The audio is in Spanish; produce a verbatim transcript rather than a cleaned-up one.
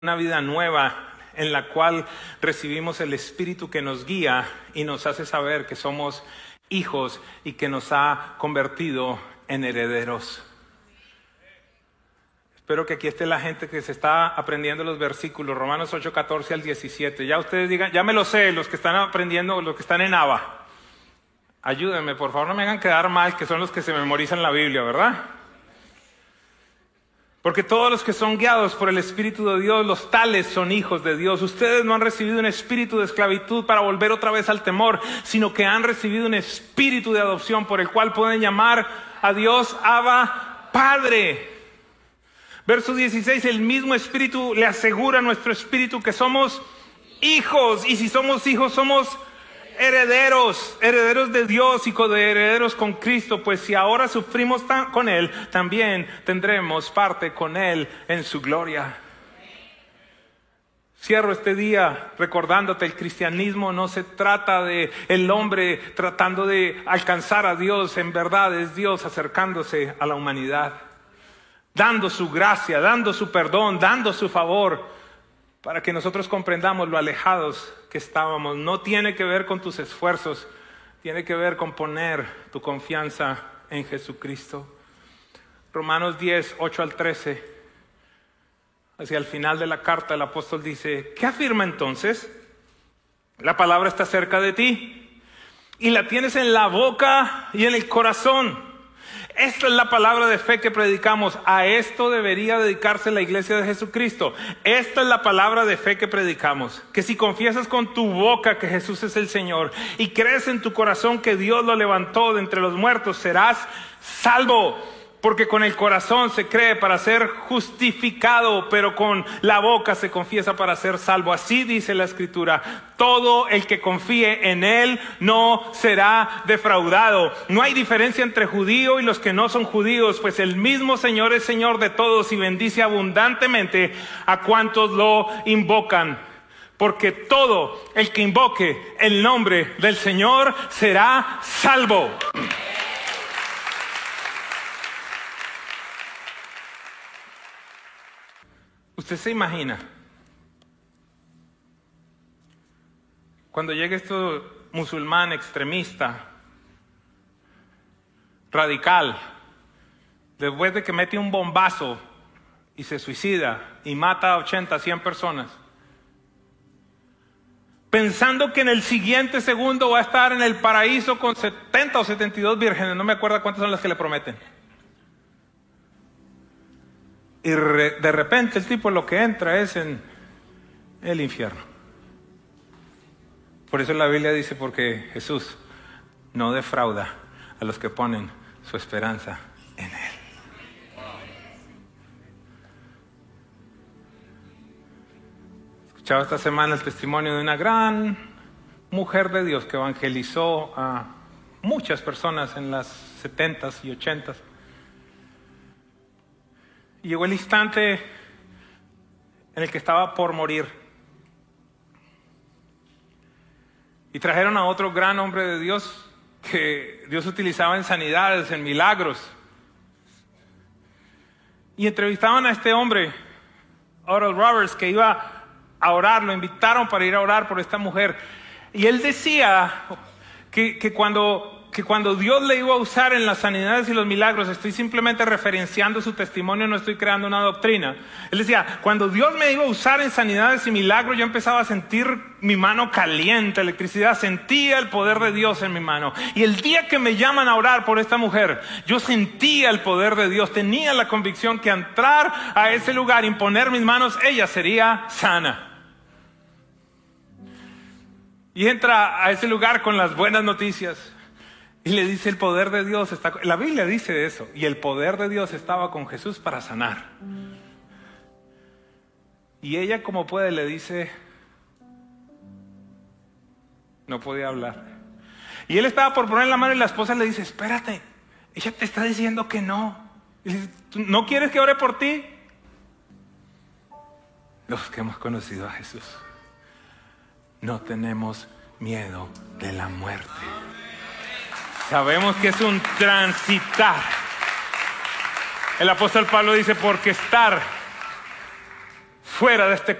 una vida nueva en la cual recibimos el Espíritu que nos guía y nos hace saber que somos hijos y que nos ha convertido en herederos. Espero que aquí esté la gente que se está aprendiendo los versículos, Romanos ocho, catorce al diecisiete. Ya ustedes digan, ya me lo sé, los que están aprendiendo, los que están en Aba. Ayúdenme, por favor, no me hagan quedar mal, que son los que se memorizan la Biblia, ¿verdad? Porque todos los que son guiados por el Espíritu de Dios, los tales son hijos de Dios. Ustedes no han recibido un espíritu de esclavitud para volver otra vez al temor, sino que han recibido un espíritu de adopción por el cual pueden llamar a Dios Abba, Padre. Verso dieciséis, el mismo Espíritu le asegura a nuestro espíritu que somos hijos. Y si somos hijos, somos herederos, herederos de Dios y coherederos con Cristo, pues si ahora sufrimos con Él, también tendremos parte con Él en su gloria. Cierro este día recordándote, el cristianismo no se trata de el hombre tratando de alcanzar a Dios, en verdad es Dios acercándose a la humanidad, dando su gracia, dando su perdón, dando su favor, para que nosotros comprendamos lo alejados que estábamos. No tiene que ver con tus esfuerzos, tiene que ver con poner tu confianza en Jesucristo. Romanos diez, ocho al trece, hacia el final de la carta el apóstol dice, ¿qué afirma entonces? La palabra está cerca de ti y la tienes en la boca y en el corazón. Esta es la palabra de fe que predicamos. A esto debería dedicarse la iglesia de Jesucristo. Esta es la palabra de fe que predicamos. Que si confiesas con tu boca que Jesús es el Señor y crees en tu corazón que Dios lo levantó de entre los muertos, serás salvo. Porque con el corazón se cree para ser justificado, pero con la boca se confiesa para ser salvo. Así dice la Escritura. Todo el que confíe en Él no será defraudado. No hay diferencia entre judío y los que no son judíos, pues el mismo Señor es Señor de todos y bendice abundantemente a cuantos lo invocan. Porque todo el que invoque el nombre del Señor será salvo. ¿Usted se imagina cuando llegue este musulmán extremista, radical, después de que mete un bombazo y se suicida y mata a ochenta, cien personas, pensando que en el siguiente segundo va a estar en el paraíso con setenta o setenta y dos vírgenes, no me acuerdo cuántas son las que le prometen? Y re, de repente el tipo lo que entra es en el infierno. Por eso la Biblia dice, porque Jesús no defrauda a los que ponen su esperanza en Él. Escuchaba esta semana el testimonio de una gran mujer de Dios que evangelizó a muchas personas en las setentas y ochentas. Y llegó el instante en el que estaba por morir. Y trajeron a otro gran hombre de Dios que Dios utilizaba en sanidades, en milagros. Y entrevistaban a este hombre, Oral Roberts, que iba a orar, lo invitaron para ir a orar por esta mujer. Y él decía que, que cuando... que cuando Dios le iba a usar en las sanidades y los milagros, estoy simplemente referenciando su testimonio, no estoy creando una doctrina. Él decía, cuando Dios me iba a usar en sanidades y milagros, yo empezaba a sentir mi mano caliente, electricidad, sentía el poder de Dios en mi mano. Y el día que me llaman a orar por esta mujer, yo sentía el poder de Dios, tenía la convicción que al entrar a ese lugar, imponer mis manos, ella sería sana. Y entra a ese lugar con las buenas noticias. Y le dice, el poder de Dios está... La Biblia dice eso. Y el poder de Dios estaba con Jesús para sanar. Y ella, como puede, le dice... No podía hablar. Y él estaba por poner la mano y la esposa le dice, espérate, ella te está diciendo que no. Y dice, ¿no quieres que ore por ti? Los que hemos conocido a Jesús no tenemos miedo de la muerte. Sabemos que es un transitar. El apóstol Pablo dice, porque estar fuera de este